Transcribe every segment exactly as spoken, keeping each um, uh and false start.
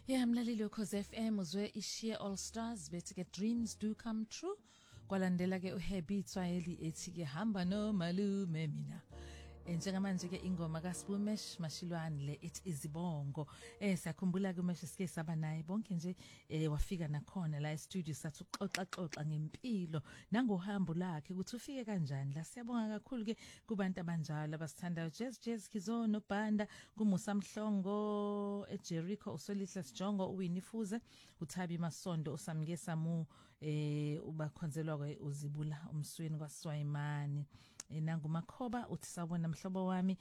Yeah, mlaleli ukhoze F M uzwe ishiye All Stars bethi ke dreams do come true. Kwalandela ke uHappy Tswayeli ethi ke hamba no malume mina. Njengamanje ke ingoma kaSpumesh Mashilwane le it izibongo eh sakhumbula ke Mesh sike saba naye bonke nje eh wafika nakhona la e-studio sathi uxoxa xoxa ngempilo nangohambo lakhe ukuthi ufike kanjani la. Siyabonga kakhulu ke kubantu abanjalo abasithandayo Jazz Jazz Kizo no Banda kuMusa Mhlongo eJericho uSolihla Sijongo uWinifuze uThabi Masondo uSamke Samu eh ubakhonzelwa ke uzibula umsweni kwaSwayimani nangu Makhoba uthi sawubona mhlobo wami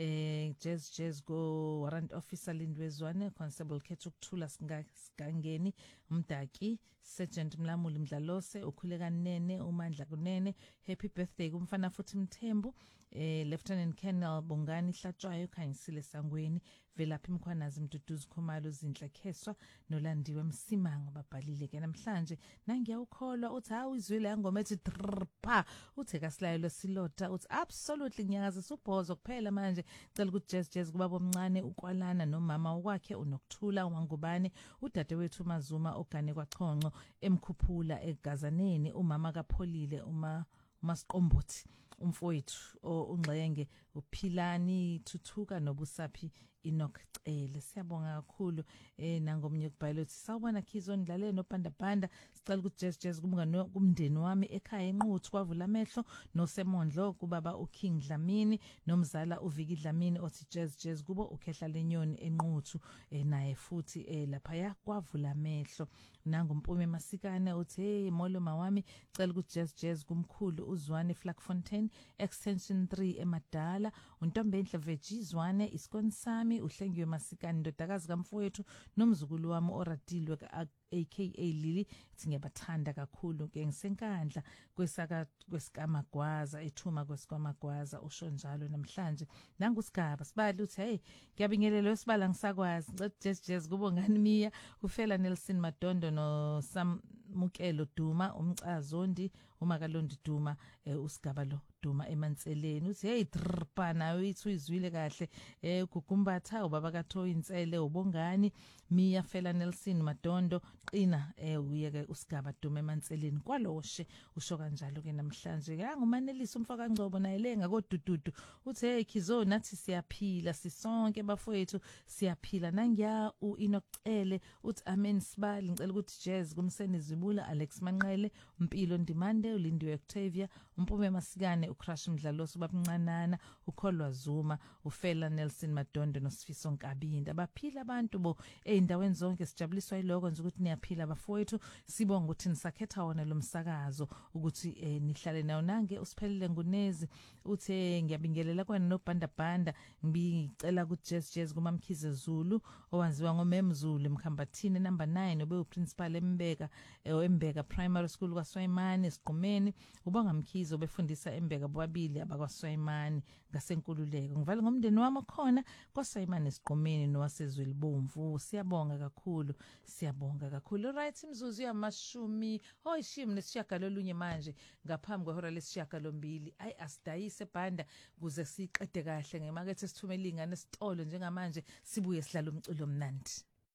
eh Jazz Jazz go warrant officer Lindwezwane Constable Kethu Kuthula Singangeni umdaki Sergeant Mlamuli Mdlalose ukhuleka nene uMandla kunene happy birthday kumfana futhi Mthembu eh Lieutenant Colonel Bongani Hlatshwayo Khanyisile Sangweni Velaphi Mkhwanazi Mduduzi Khumalo Zinhle Kheswa noLandiwe Msimango babhalile ke namhlanje nangiyawukholwa uthi hawu izwile yangoma ethi trpa uthe kaSilayo losilota uthi absolutely nyakaza subhozo kuphela manje cela ukuthi Jazz Jazz kuba bomncane ukwalana nomama wakhe unokuthula wangubane udadewethu Mazuma ogane kwaChonco emkhuphula egazaneni umama kaPholile uma uMasiqombothi umfowethu ungxenge uphilani thuthuka nobusaphi Enoch Cele. Siyabonga kakhulu eh nangomnye kubhayela uthi sawubona Khizo ndlale noPanda Panda sicela ukuthi Jazz Jazz kumngane kumndeni wami ekhaya enquthu kwavula amehlo noSemondlo kubaba uKing Dlamini nomzala uViki Dlamini othi Jazz Jazz kubo ukhehla lenyoni enquthu eh naye futhi eh lapha ya kwavula amehlo nangompume Masikane uthi hey molo mawami cela ukuthi Jazz Jazz kumkhulu uZwane Flakfontein extension three emadala uNtombenhle Vegizwane iskonsami uhlengiwe Masikane ndodakazi kamfowethu nomzukulu wami oradilwe aka Lili ithi ngiyabathanda kakhulu ke ngisenkandla kwesaka kwesikamagwaza ethuma kwesikamagwaza usho njalo namhlanje nangusigaba sibali uthi hey ngiyabingelela wesibala ngisakwazi ngicela Jazz Jazz kubo ngani miya ufela Nelson Madondo no Samukelo Duma umcazondi uMakalondi Duma eh, usigaba lo Duma eMantseleni uthi hey trpa nayo ithi uyizwile kahle eh Gukumbatha ubaba kaThoyi Insele ubongani miya fela Nelson Madondo qina eh uyeke usigaba Duma eMantseleni kwaloshe usho kanjalo ke namhlanje ke ngumanelisa umfaka Ngcobo naye lenga kodududu uthi hey Khizo nathi siyaphila sisonke bafowethu siyaphila nangiya uEnoch Cele uthi amen sibali ngicela ukuthi Jazz kumseni zibula Alex Manqele Mpilo Ndimande uLindiwe Octavia umpume Masikane uCrush Mdlalosi babamncanana ukholwa Zuma ufela Nelson Madondo noSifiso Nkabinda baphila abantu bo eindaweni zonke sijabuliswa yiloko nje ukuthi niyaphila bafowethu sibonga ukuthi nisakhetha wona lo msakazo ukuthi eh, nihlale nawo nange usiphelele ngunezi uthi ngiyabingelela kwana noBanda Banda ngicela ukuthi Jazz Jazz kuMamkhize Zulu owanziwa ngoMemzulu eMkhambathini number nine obe uprincipal eMbeka eMbeka Primary School kwaSwayimani esiqhumeni ubanga Mkhize obefundisa eMbeka bobabili abakwaSwayimani ngasenkululeko ngivale ngomndeni wami khona kwaSwayimani esiqhumeni nowasezwelibomvu siyabonga kakhulu siyabonga kakhulu right imzuzu yamashumi hoyishimi nesishagalolunye manje ngaphambi kwehora lesishagalombili ayi asidayise Banda kuze siqede kahle ngemakethe sithumela ingane esitolo njengamanje sibuye sidlala umculo omnandi.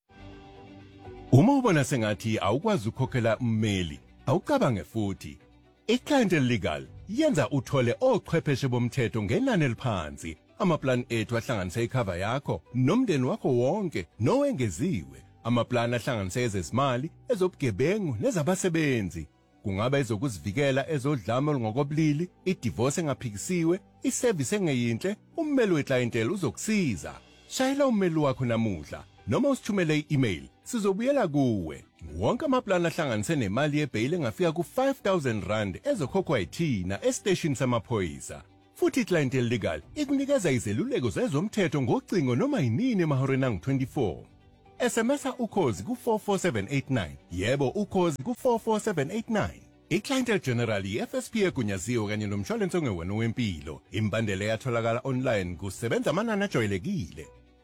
Uma ubona sengathi awukwazi ukukhokhela ummeli awucabange futhi iClient Legal yenza uthole ochwepheshe bomthetho ngenani eliphansi amaplan ethu ahlanganisa icover yakho nomndeni wakho wonke nowengeziwe amaplan ahlanganisa ezezimali ezobugebengu nezabasebenzi kungaba ezokuzivikela ezodlame olungokobulili idivorce engaphikisiwe iservice engeyinhle ummeli weclientele uzokusiza shayela ummeli wakho namuhla noma usithumele i-email sizobuyela kuwe wonke amaplan ahlanganise nemali yebail engafika ku five thousand rand ezokhokhwa yithina estation samaphoyisa futhi iClient Legal ikunikeza izeluleko zezomthetho ngocingo noma yinini emahoreni angu twenty-four S M S ukhozi ku four four seven eight nine yebo ukhozi ku four four seven eight nine iClient General F S P egunyaziwe kanye nomshwalense ongewona wempilo imbandela yatholakala online kusebenza amanani ajwayelekile.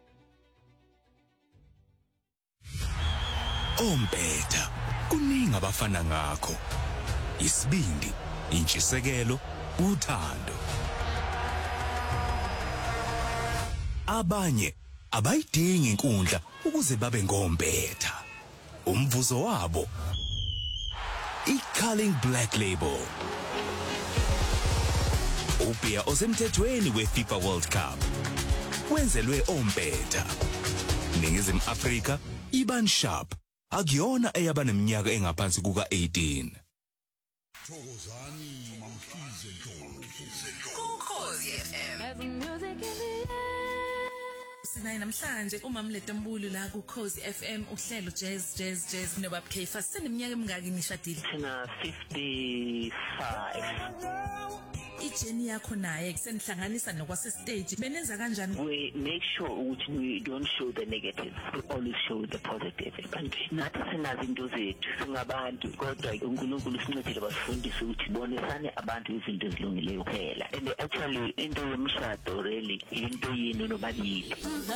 Ompetha kuningi abafana ngakho isibindi intshisekelo uthando abanye abayidingi inkundla ukuze babe ngompetha. Umvuzo wabo iCarling Black Label. Ubia osemthethweni weFIFA World Cup. Wenzelwe ompetha. Ningizimu Afrika Iban Sharp. Akuyona eyaba neminyaka engaphansi kuka eighteen. Thokozani mamhlize Ntolo. Ukhozi F M. Sinayi namhlanje uMamlete Mbulu la ku Khosi F M uhlelo Jazz Jazz Jazz noba K Fast seneminyaka emingaki nishadile sina fifty-five. Ijeni yakho naye kusenihlanganisa nokwase stage benenza kanjani? We make sure ukuthi we don't show the negative, we always show the positive. Kanti nathi sinazi into zethu singabantu kodwa uNkulunkulu sincedile basifundise ukuthi bonisane abantu izinto ezilungileyo kuphela. And actually into yomshado really into yini nobabili.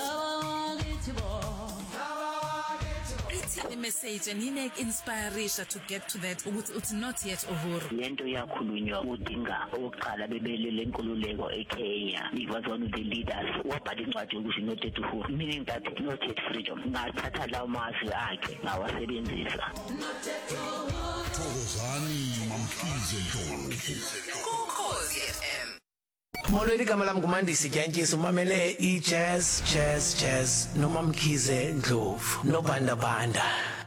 The message and ine inspiration to get to that ukuthi it's not yet over. Lento yakhulunywa udinga oqala bebelele inkululeko eKenya. He was one of the leaders. Wabhala incwadi ukuthi not yet over, meaning that not yet freedom. Ngathatha lawo mazwi akhe ngawasebenzisa. Thokozani mamhlize Ntolo. Ukhozi F M. Molweni igama lami ngumandisi Dyantyisa umamele iJazz Jazz Jazz noMamkhize Ndlovu nobanda banda.